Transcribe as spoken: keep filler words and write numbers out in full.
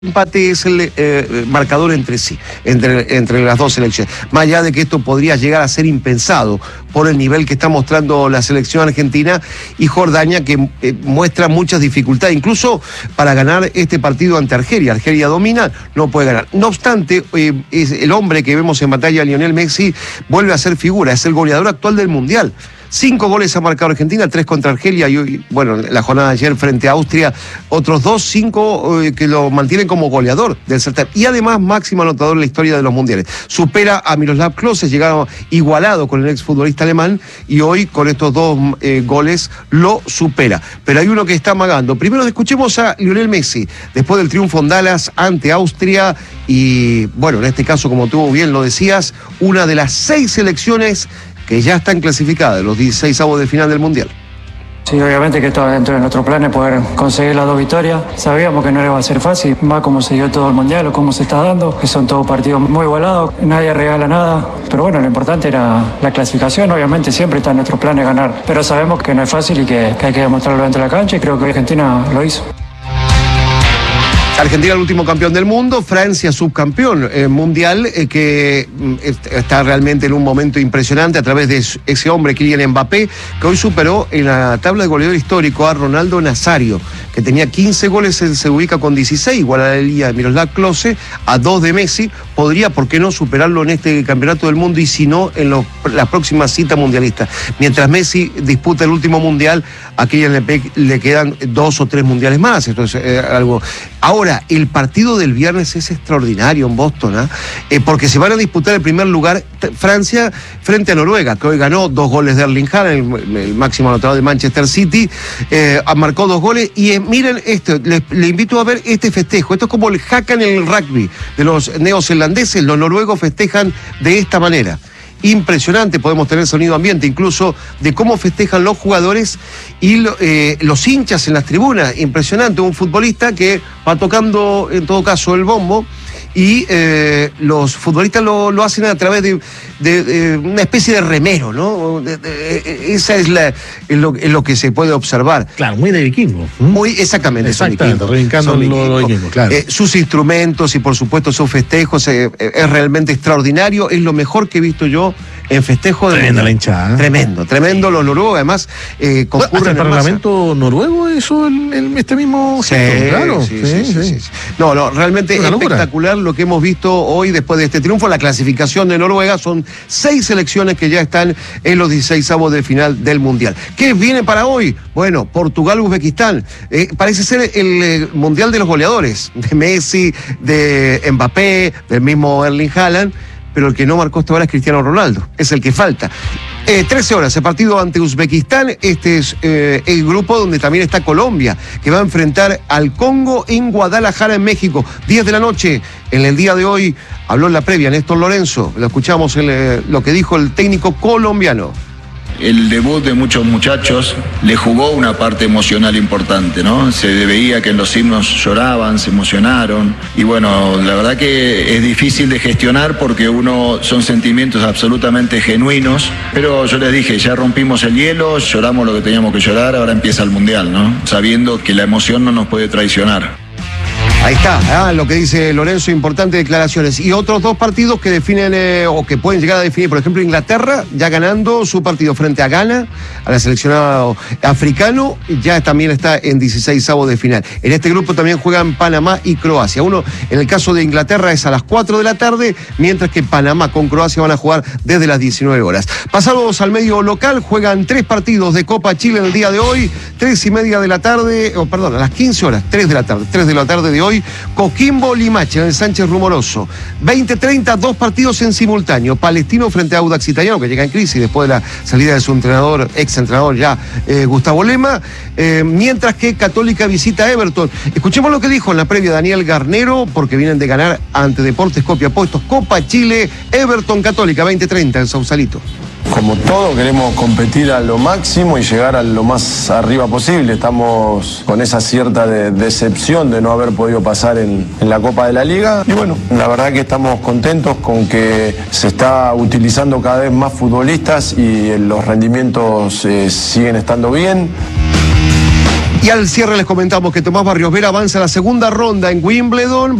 empate es el eh, marcador entre sí, entre, entre las dos selecciones. Más allá de que esto podría llegar a ser impensado por el nivel que está mostrando la selección argentina y Jordania, que eh, muestra muchas dificultades, incluso para ganar este partido ante Argelia. Argelia domina, no puede ganar. No obstante, eh, es el hombre que vemos en batalla, Lionel Messi, vuelve a ser figura, es el goleador actual del Mundial. Cinco goles ha marcado Argentina, tres contra Argelia y hoy, bueno, la jornada de ayer frente a Austria, otros dos, cinco eh, que lo mantienen como goleador del certamen. Y además máximo anotador en la historia de los mundiales. Supera a Miroslav Klose, llegaron igualado con el exfutbolista alemán y hoy con estos dos eh, goles lo supera. Pero hay uno que está amagando. Primero escuchemos a Lionel Messi, después del triunfo en Dallas ante Austria y, bueno, en este caso, como tú bien lo decías, una de las seis selecciones que ya están clasificadas, los dieciseisavos de final del Mundial. Sí, obviamente que estaba dentro de nuestros planes poder conseguir las dos victorias. Sabíamos que no iba a ser fácil, más como se dio todo el Mundial o cómo se está dando, que son todos partidos muy igualados, nadie regala nada. Pero bueno, lo importante era la clasificación, obviamente siempre está en nuestros planes ganar. Pero sabemos que no es fácil y que, que hay que demostrarlo dentro de la cancha y creo que Argentina lo hizo. Argentina, el último campeón del mundo, Francia subcampeón eh, mundial, eh, que eh, está realmente en un momento impresionante a través de ese hombre, Kylian Mbappé, que hoy superó en la tabla de goleador histórico a Ronaldo Nazario, que tenía quince goles, él se ubica con dieciséis, igual a la liga de Miroslav Klose, a dos de Messi, podría, ¿por qué no, superarlo en este campeonato del mundo y si no, en los, la próxima cita mundialista? Mientras Messi disputa el último mundial, a Kylian Mbappé le quedan dos o tres mundiales más, esto es eh, algo... Ahora, el partido del viernes es extraordinario en Boston, ¿eh? Eh, porque se van a disputar el primer lugar Francia frente a Noruega, que hoy ganó dos goles de Erling Haaland, el, el máximo anotador de Manchester City, eh, marcó dos goles y eh, miren esto, le, le invito a ver este festejo, esto es como el haka en el rugby de los neozelandeses, los noruegos festejan de esta manera. Impresionante, podemos tener sonido ambiente incluso de cómo festejan los jugadores y lo, eh, los hinchas en las tribunas. Impresionante, un futbolista que va tocando en todo caso el bombo y eh, los futbolistas lo, lo hacen a través de, de, de una especie de remero, ¿no? De, de, de, esa es, la, es, lo, es lo que se puede observar. Claro, muy de vikingo. Muy exactamente. Exactamente, reincando los vikingos, claro. Eh, sus instrumentos y por supuesto sus festejos eh, es realmente extraordinario, es lo mejor que he visto yo en festejo de tremenda la hinchada. ¿eh? Tremendo, tremendo. Sí. Los noruegos además eh, concurren ¿Hasta el parlamento noruego eso el, el, este mismo sí, gesto? Claro. Sí, sí, sí, sí, sí. No, no, realmente es espectacular lo que hemos visto hoy después de este triunfo. La clasificación de Noruega son seis selecciones que ya están en los dieciseisavos de final del Mundial. ¿Qué viene para hoy? Bueno, Portugal-Uzbekistán. Eh, parece ser el, el Mundial de los goleadores, de Messi, de Mbappé, del mismo Erling Haaland, pero el que no marcó esta hora es Cristiano Ronaldo, es el que falta. Eh, trece horas, el partido ante Uzbekistán, este es eh, el grupo donde también está Colombia, que va a enfrentar al Congo en Guadalajara, en México. diez de la noche, en el día de hoy, habló en la previa Néstor Lorenzo, lo escuchamos en eh, lo que dijo el técnico colombiano. El debut de muchos muchachos le jugó una parte emocional importante, ¿no? Se veía que en los himnos lloraban, se emocionaron y bueno, la verdad que es difícil de gestionar porque uno son sentimientos absolutamente genuinos, pero yo les dije, ya rompimos el hielo, lloramos lo que teníamos que llorar, ahora empieza el Mundial, ¿no? Sabiendo que la emoción no nos puede traicionar. Ahí está, ¿eh? Lo que dice Lorenzo, importantes declaraciones. Y otros dos partidos que definen eh, o que pueden llegar a definir, por ejemplo, Inglaterra, ya ganando su partido frente a Ghana, a la seleccionado africano, ya también está en dieciseisavos de final. En este grupo también juegan Panamá y Croacia. Uno, en el caso de Inglaterra, es a las cuatro de la tarde, mientras que Panamá con Croacia van a jugar desde las diecinueve horas. Pasados al medio local, juegan tres partidos de Copa Chile en el día de hoy, tres y media de la tarde, o oh, perdón, a las quince horas, tres de la tarde, tres de la tarde de hoy. Coquimbo Limache en el Sánchez Rumoroso. veinte treinta, dos partidos en simultáneo. Palestino frente a Audax Italiano, que llega en crisis después de la salida de su entrenador, ex entrenador ya, eh, Gustavo Lema. Eh, mientras que Católica visita a Everton. Escuchemos lo que dijo en la previa Daniel Garnero, porque vienen de ganar ante Deportes Copiapó Copa Chile, Everton Católica, veinte treinta en Sausalito. Como todo, queremos competir a lo máximo y llegar a lo más arriba posible. Estamos con esa cierta de decepción de no haber podido pasar en, en la Copa de la Liga. Y bueno, la verdad que estamos contentos con que se está utilizando cada vez más futbolistas y los rendimientos eh, siguen estando bien. Y al cierre les comentamos que Tomás Barrios Vera avanza a la segunda ronda en Wimbledon.